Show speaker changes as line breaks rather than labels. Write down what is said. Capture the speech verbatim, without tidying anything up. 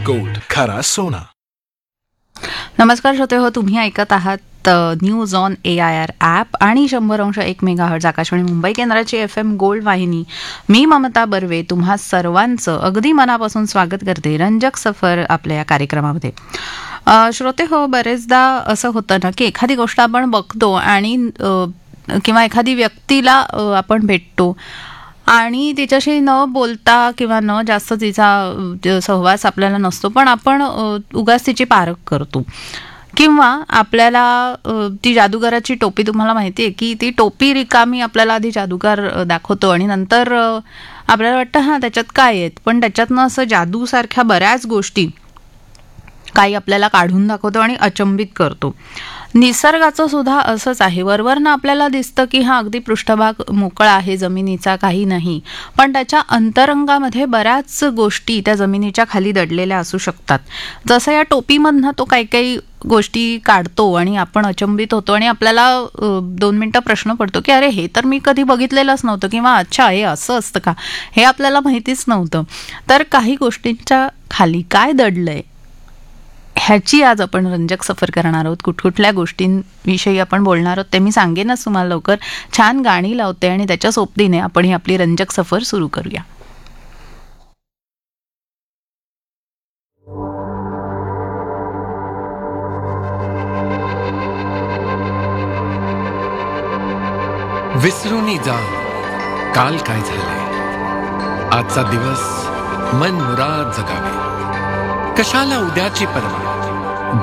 Gold, खरा सोना.
नमस्कार श्रोते हो, तुम्ही ऐकत आहात news on A I R app आणि शंभर अंश एक मेगाहर्ट्झ आकाशवाणी मुंबई केंद्राची एफ एम गोल्ड वाहिनी. मी ममता बर्वे तुम्हा सर्वांचं अगदी मनापासून स्वागत करते रंजक सफर आपल्या या कार्यक्रमामध्ये. श्रोते हो, बरेचदा असं होतं ना की एखादी गोष्ट आपण बघतो आणि किंवा एखादी व्यक्तीला आपण भेटतो आणि तिच्याशी न बोलता किंवा न जास्त तिचा सहवास आपल्याला नसतो, पण आपण उगाच तिची पारख करतो. किंवा आपल्याला ती जादूगाराची टोपी, तुम्हाला माहिती आहे की ती टोपी रिकामी आपल्याला आधी जादूगार दाखवतो आणि नंतर आपल्याला वाटतं हां त्याच्यात काय आहेत, पण त्याच्यातनं असं जादूसारख्या बऱ्याच गोष्टी काही आपल्याला काढून दाखवतो आणि अचंबित करतो. निसर्गाचं सुद्धा असंच आहे. वरवरनं आपल्याला दिसतं की हा अगदी पृष्ठभाग मोकळा आहे जमिनीचा, काही नाही, पण त्याच्या अंतरंगामध्ये बऱ्याच गोष्टी त्या जमिनीच्या खाली दडलेल्या असू शकतात. जसं या टोपीमधनं तो काही काही गोष्टी काढतो आणि आपण अचंबित होतो आणि आपल्याला दोन मिनटं प्रश्न पडतो की अरे हे तर मी कधी बघितलेलंच नव्हतं, किंवा अच्छा हे असं असतं का, हे आपल्याला माहितीच नव्हतं. तर काही गोष्टींच्या खाली काय दडलंय ह्याची आज आपण रंजक सफर करणार आहोत. कुठकुठल्या गोष्टींविषयी आपण बोलणार आहोत ते मी सांगेनच तुम्हाला लवकर. छान गाणी लावते आणि त्याच्या सोबतीने आपण ही आपली रंजक सफर सुरू करूया.
विसरूनी जा काल काय झालंय, आजचा दिवस मन मुराद जगावे, कशाला उद्याची पर्वा,